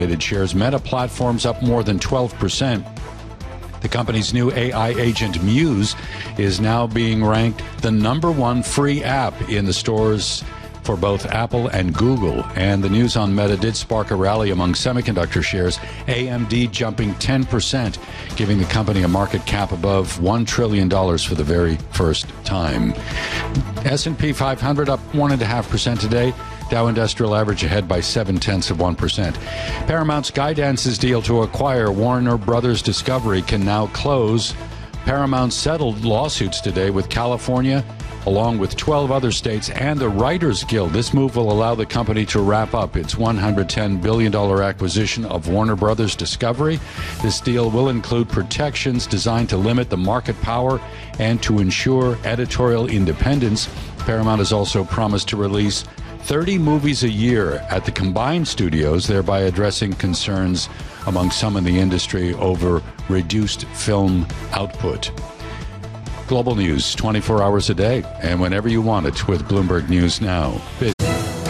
shares. Meta Platforms up more than 12%. The company's new AI agent Muse is now being ranked the #1 free app in the stores for both Apple and Google. And the news on Meta did spark a rally among semiconductor shares. AMD jumping 10%, giving the company a market cap above $1 trillion for the very first time. S&P 500 up 1.5% today. Dow Industrial Average ahead by 0.7%. Paramount Skydance's deal to acquire Warner Brothers Discovery can now close. Paramount settled lawsuits today with California, along with 12 other states and the Writers Guild. This move will allow the company to wrap up its $110 billion acquisition of Warner Brothers Discovery. This deal will include protections designed to limit the market power and to ensure editorial independence. Paramount has also promised to release 30 movies a year at the combined studios, thereby addressing concerns among some in the industry over reduced film output. Global news 24 hours a day and whenever you want it with Bloomberg News Now.